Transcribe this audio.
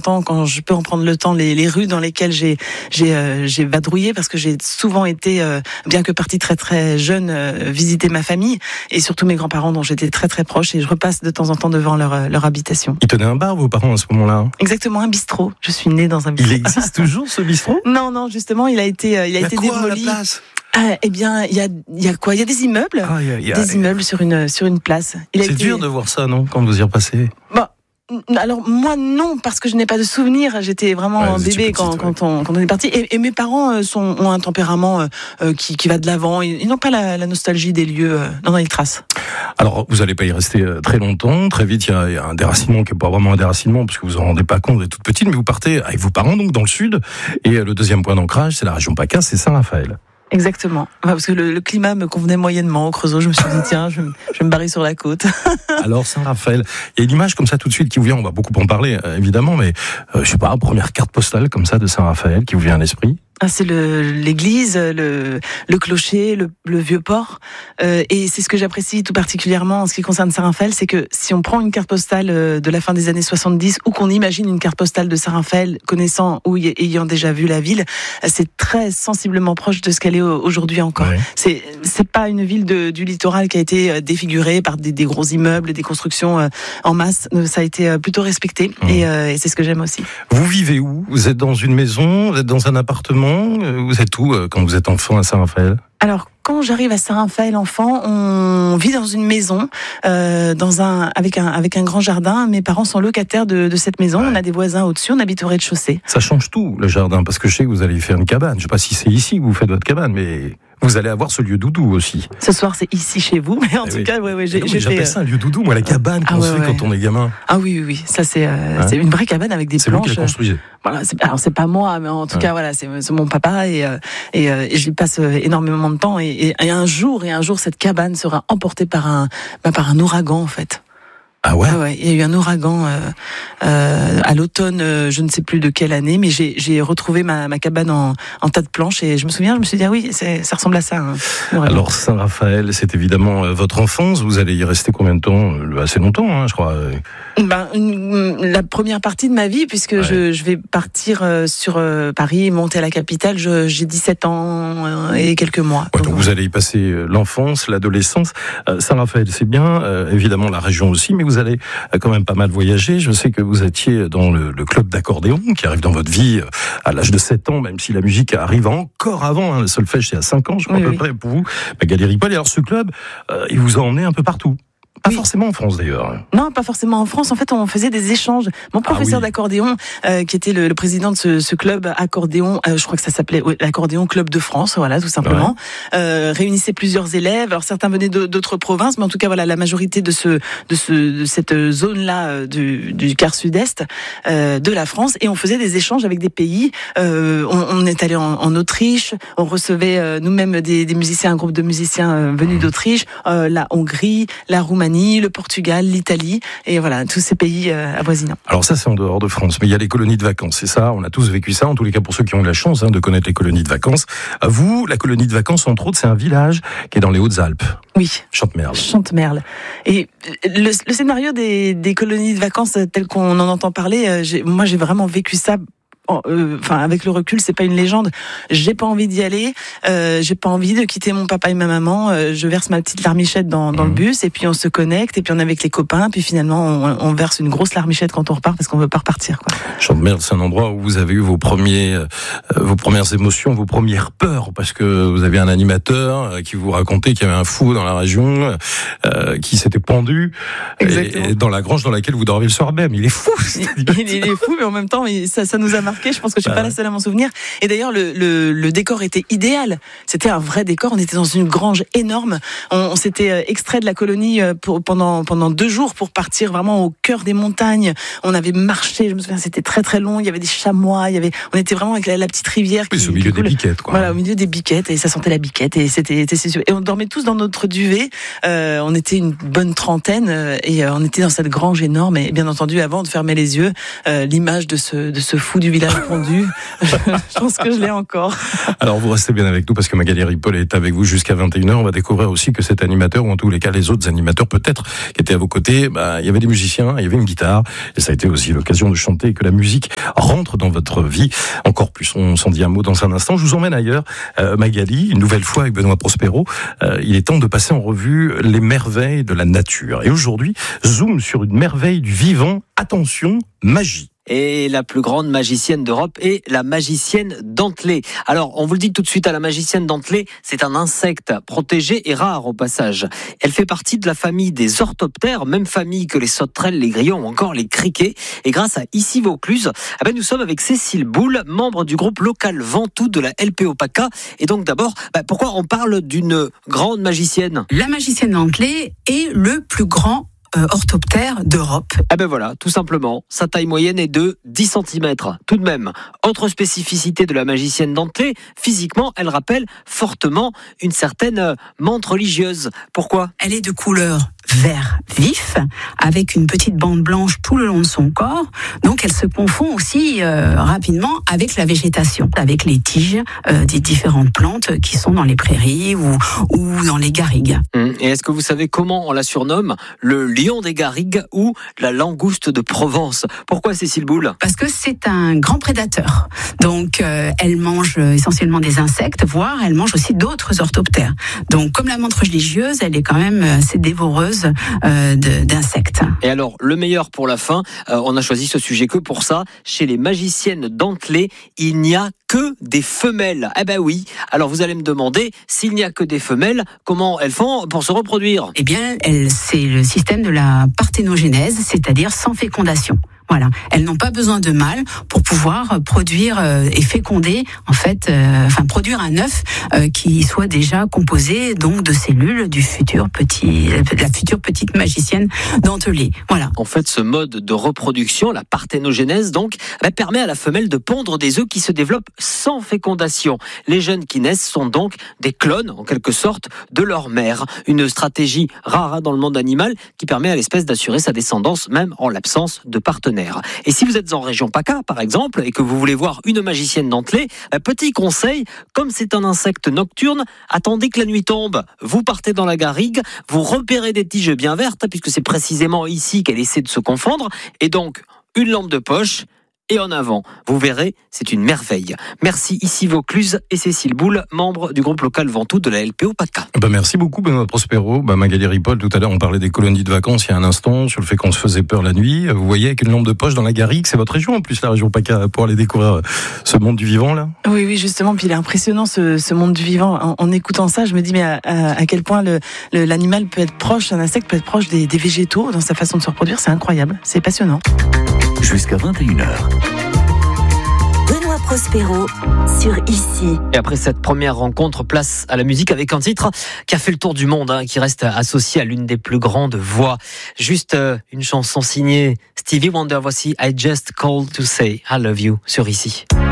temps quand je peux en prendre le temps les rues dans lesquelles j'ai vadrouillé, parce que j'ai souvent été, bien que partie très très jeune, visiter ma famille et surtout mes grands-parents dont j'étais très très proche, et je repasse de temps en temps devant leur habitation. Ils tenaient un bar, vos parents, à ce moment-là? Exactement, un bistrot. Je suis née dans un bistrot. Il existe toujours ce bistrot? Non, justement, il a été démoli. À la place? Eh bien, il y a quoi? Il y a des immeubles, des immeubles sur une place. C'est dur de voir ça, non, quand vous y repassez? Alors moi non, parce que je n'ai pas de souvenirs. J'étais vraiment bébé quand on est parti. Et mes parents ont un tempérament qui va de l'avant. Ils n'ont pas la nostalgie des lieux. Non, ils tracent. Alors vous n'allez pas y rester très longtemps. Très vite, il y a un déracinement qui n'est pas vraiment un déracinement, parce que vous vous en rendez pas compte, vous êtes toute petite, mais vous partez avec vos parents donc dans le sud. Et le deuxième point d'ancrage, c'est la région PACA, c'est Saint-Raphaël. Exactement. Parce que le climat me convenait moyennement au Creusot. Je me suis dit, tiens, je vais me barrer sur la côte. Alors, Saint-Raphaël, il y a une image comme ça tout de suite qui vous vient, on va beaucoup en parler, évidemment, mais je sais pas, première carte postale comme ça de Saint-Raphaël qui vous vient à l'esprit? C'est l'église, le clocher, le vieux port. Et c'est ce que j'apprécie tout particulièrement en ce qui concerne Saint-Raphaël, c'est que si on prend une carte postale de la fin des années 70, ou qu'on imagine une carte postale de Saint-Raphaël, connaissant ou ayant déjà vu la ville, c'est très sensiblement proche de ce qu'elle est aujourd'hui encore. Ouais. C'est pas une ville du littoral qui a été défigurée par des gros immeubles, des constructions en masse. Ça a été plutôt respecté, et c'est ce que j'aime aussi. Vous vivez où? Vous êtes dans une maison? Vous êtes dans un appartement? Vous êtes où quand vous êtes enfant à Saint-Raphaël? Alors, quand j'arrive à Saint-Raphaël enfant, on vit dans une maison, avec un grand jardin. Mes parents sont locataires de cette maison. Ouais. On a des voisins au-dessus. On habite au rez-de-chaussée. Ça change tout, le jardin, parce que je sais que vous allez y faire une cabane. Je sais pas si c'est ici que vous faites votre cabane, mais vous allez avoir ce lieu doudou aussi. Ce soir, c'est ici chez vous, mais en tout cas, j'appelle ça un lieu doudou, moi, la cabane qu'on se fait quand on est gamin. Ah oui, ça c'est une vraie cabane avec des planches. C'est vous qui la construisez. Voilà, c'est pas moi, mais en tout cas, voilà, c'est mon papa, et j'y passe énormément de temps, et un jour, cette cabane sera emportée par un ouragan, en fait. Ah ouais? Il y a eu un ouragan à l'automne, je ne sais plus de quelle année, mais j'ai retrouvé ma cabane en tas de planches, et je me suis dit, ah oui, ça ressemble à ça. Alors Saint-Raphaël, c'est évidemment votre enfance. Vous allez y rester combien de temps? Assez longtemps, je crois. La première partie de ma vie, puisque je vais partir sur Paris, monter à la capitale. J'ai 17 ans et quelques mois. Donc vous allez y passer l'enfance, l'adolescence. Saint-Raphaël, c'est bien, évidemment la région aussi, mais vous allez quand même pas mal voyager. Je sais que vous étiez dans le club d'accordéon qui arrive dans votre vie à l'âge de 7 ans, même si la musique arrive encore avant. Le solfège, c'est à 5 ans, je crois, à peu près, pour vous, Magali Ripoll. Et alors ce club, il vous a emmené un peu partout. Pas forcément en France d'ailleurs. Non, pas forcément en France. En fait, on faisait des échanges. Mon professeur d'accordéon, qui était le président de ce club accordéon, je crois que ça s'appelait l'accordéon Club de France, voilà, tout simplement, réunissait plusieurs élèves. Alors certains venaient d'autres provinces, mais en tout cas, voilà, la majorité de cette zone-là du quart sud-est de la France, et on faisait des échanges avec des pays. On est allé en Autriche, on recevait nous-mêmes des musiciens, un groupe de musiciens venus d'Autriche, la Hongrie, la Roumanie, le Portugal, l'Italie, et voilà, tous ces pays avoisinants. Alors ça, c'est en dehors de France, mais il y a les colonies de vacances, c'est ça, on a tous vécu ça, en tous les cas pour ceux qui ont eu la chance de connaître les colonies de vacances. Vous, la colonie de vacances, entre autres, c'est un village qui est dans les Hautes-Alpes. Oui. Chantemerle. Et le scénario des colonies de vacances tel qu'on en entend parler, moi j'ai vraiment vécu ça. Avec le recul, c'est pas une légende. J'ai pas envie d'y aller. J'ai pas envie de quitter mon papa et ma maman. Je verse ma petite larmichette dans le bus, et puis on se connecte, et puis on est avec les copains, puis finalement on verse une grosse larmichette quand on repart, parce qu'on veut pas repartir, quoi. Chantemerle, c'est un endroit où vous avez eu vos premières émotions, vos premières peurs, parce que vous avez un animateur qui vous racontait qu'il y avait un fou dans la région, qui s'était pendu et dans la grange dans laquelle vous dormiez le soir même. Il est fou. Il est fou, mais en même temps, ça nous a marqué. Je pense que je suis pas la seule à m'en souvenir. Et d'ailleurs, le décor était idéal. C'était un vrai décor. On était dans une grange énorme. On s'était extrait de la colonie pendant 2 jours pour partir vraiment au cœur des montagnes. On avait marché. Je me souviens, c'était très très long. Il y avait des chamois. On était vraiment avec la petite rivière. Au milieu des biquettes, quoi. Voilà, au milieu des biquettes, et ça sentait la biquette. Et et on dormait tous dans notre duvet. On était une bonne trentaine, et on était dans cette grange énorme. Et bien entendu, avant de fermer les yeux, l'image de ce fou du village bien répondu. Je pense que je l'ai encore. Alors vous restez bien avec nous parce que Magali Ripoll est avec vous jusqu'à 21h. On va découvrir aussi que cet animateur, ou en tous les cas les autres animateurs peut-être, qui étaient à vos côtés, il y avait des musiciens, il y avait une guitare, et ça a été aussi l'occasion de chanter et que la musique rentre dans votre vie encore plus. On s'en dit un mot dans un instant. Je vous emmène ailleurs, Magali, une nouvelle fois avec Benoît Prospero. Il est temps de passer en revue les merveilles de la nature. Et aujourd'hui, zoom sur une merveille du vivant. Attention, magie. Et la plus grande magicienne d'Europe est la magicienne dentelée. Alors, on vous le dit tout de suite, la magicienne dentelée, c'est un insecte protégé et rare au passage. Elle fait partie de la famille des orthoptères, même famille que les sauterelles, les grillons ou encore les criquets. Et grâce à Ici Vaucluse, nous sommes avec Cécile Boulle, membre du groupe local Ventoux de la LPO PACA. Et donc d'abord, pourquoi on parle d'une grande magicienne ? La magicienne dentelée est le plus grand orthoptère d'Europe. Voilà, tout simplement. Sa taille moyenne est de 10 cm. Tout de même, autre spécificité de la magicienne dentelée, physiquement, elle rappelle fortement une certaine menthe religieuse. Pourquoi ? Elle est de couleur vert vif, avec une petite bande blanche tout le long de son corps. Donc elle se confond aussi rapidement avec la végétation, avec les tiges des différentes plantes qui sont dans les prairies ou dans les garrigues. Et est-ce que vous savez comment on la surnomme ? Le lion des garrigues ou la langouste de Provence. Pourquoi Cécile Boulle ? Parce que c'est un grand prédateur. Donc elle mange essentiellement des insectes, voire elle mange aussi d'autres orthoptères. Donc comme la menthe religieuse, elle est quand même assez dévoreuse d'insectes. Et alors, le meilleur pour la fin, on a choisi ce sujet que pour ça. Chez les magiciennes dentelées, il n'y a que des femelles. Oui. Alors vous allez me demander, s'il n'y a que des femelles, comment elles font pour se reproduire ? C'est le système de la parthénogénèse, c'est-à-dire sans fécondation. Voilà, elles n'ont pas besoin de mâles pour pouvoir produire et féconder, produire un œuf qui soit déjà composé donc de cellules la future petite magicienne dentelée. Voilà. En fait, ce mode de reproduction, la parthénogénèse, permet à la femelle de pondre des œufs qui se développent sans fécondation. Les jeunes qui naissent sont donc des clones, en quelque sorte, de leur mère. Une stratégie rare dans le monde animal qui permet à l'espèce d'assurer sa descendance, même en l'absence de partenaire. Et si vous êtes en région PACA, par exemple, et que vous voulez voir une magicienne dentelée, petit conseil, comme c'est un insecte nocturne, attendez que la nuit tombe. Vous partez dans la garrigue, vous repérez des tiges bien vertes, puisque c'est précisément ici qu'elle essaie de se confondre, et donc une lampe de poche, et en avant. Vous verrez, c'est une merveille. Merci Ici Vaucluse et Cécile Boulle, membre du groupe local Ventoux de la LPO PACA. Merci beaucoup Benoît Prospero. Magali Ripoll, tout à l'heure on parlait des colonies de vacances il y a un instant, sur le fait qu'on se faisait peur la nuit. Vous voyez, avec une lampe de poche dans la garrigue, c'est votre région en plus, la région PACA, pour aller découvrir ce monde du vivant là. Oui, justement, puis il est impressionnant ce monde du vivant. En écoutant ça, je me dis à quel point l'animal peut être proche, un insecte peut être proche des végétaux dans sa façon de se reproduire, c'est incroyable, c'est passionnant. Jusqu'à 21h. Benoît Prospero sur Ici. Et après cette première rencontre, place à la musique avec un titre qui a fait le tour du monde, qui reste associé à l'une des plus grandes voix. Juste une chanson signée Stevie Wonder, voici I Just Called to Say I Love You sur Ici.